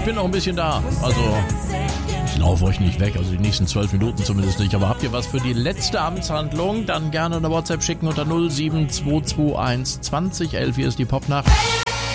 bin noch ein bisschen da. Also, ich laufe euch nicht weg, also die nächsten 12 Minuten zumindest nicht. Aber habt ihr was für die letzte Amtshandlung, dann gerne eine WhatsApp schicken unter 07221 20 11. Hier ist die Popnacht.